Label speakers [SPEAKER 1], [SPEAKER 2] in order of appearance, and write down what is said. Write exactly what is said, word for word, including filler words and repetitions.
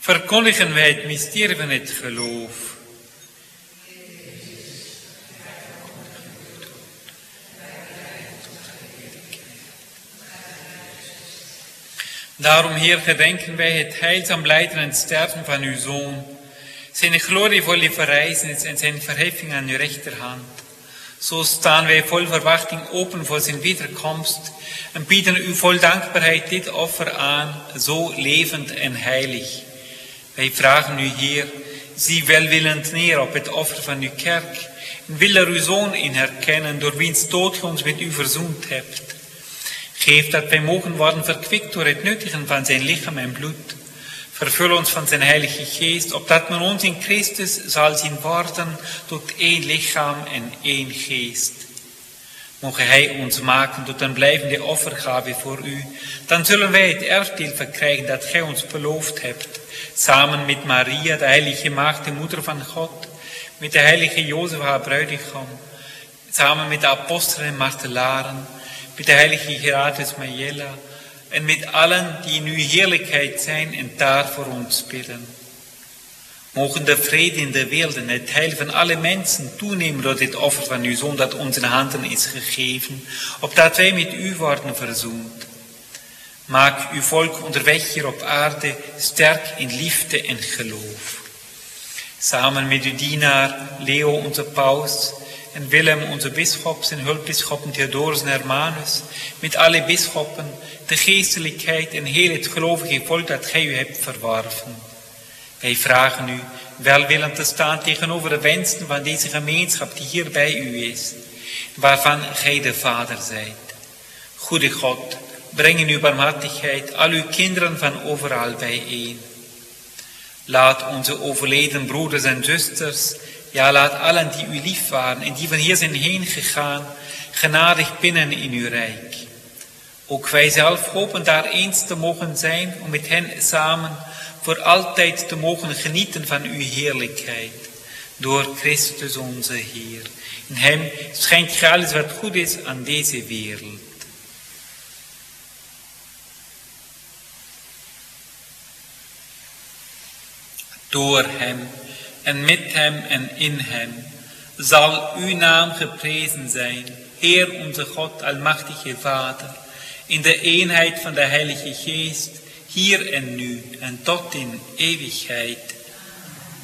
[SPEAKER 1] verkondigen wij het mysterie van het geloof. Daarom, Heer, gedenken wij het heilzaam lijden en sterven van uw Zoon, zijn glorievolle verrijzenis en zijn verheffing aan uw rechterhand. Zo staan wij vol verwachting open voor zijn wederkomst en bieden u vol dankbaarheid dit offer aan, zo levend en heilig. Wij vragen u, Heer, zie welwillend neer op het offer van uw kerk en wil er uw Zoon in herkennen, door wiens dood ge ons met u verzoend hebt. Geef dat wij mogen worden verkwikt door het nuttigen van zijn lichaam en bloed. Vervul ons van zijn heilige geest, opdat men ons in Christus zal zien worden tot één lichaam en één geest. Moge hij ons maken tot een blijvende offergave voor u, dan zullen wij het erfdeel verkrijgen dat gij ons beloofd hebt, samen met Maria, de heilige maagd, de moeder van God, met de heilige Jozef, haar bruidegom, samen met de apostelen en martelaren, met de heilige Gerardus Majella en met allen die in uw heerlijkheid zijn en daar voor ons bidden. Mogen de vrede in de wereld en het heil van alle mensen toenemen door dit offer van uw Zoon dat ons in handen is gegeven, opdat wij met u worden verzoend. Maak uw volk onderweg hier op aarde sterk in liefde en geloof. Samen met uw dienaar Leo, onze paus, en Willem, onze bisschops en hulpbisschoppen Theodorus en Hermanus, met alle bisschoppen, de geestelijkheid en heel het gelovige volk dat gij u hebt verworven. Wij vragen u welwillend te staan tegenover de wensen van deze gemeenschap die hier bij u is, waarvan gij de Vader zijt. Goede God, breng in uw barmhartigheid al uw kinderen van overal bijeen. Laat onze overleden broeders en zusters, ja, laat allen die u lief waren en die van hier zijn heen gegaan, genadig binnen in uw rijk. Ook wij zelf hopen daar eens te mogen zijn, om met hen samen voor altijd te mogen genieten van uw heerlijkheid. Door Christus onze Heer. In hem schenkt gij alles wat goed is aan deze wereld. Door hem en met hem en in hem zal uw naam geprezen zijn, Heer onze God, almachtige Vader, in de eenheid van de Heilige Geest, hier en nu en tot in eeuwigheid.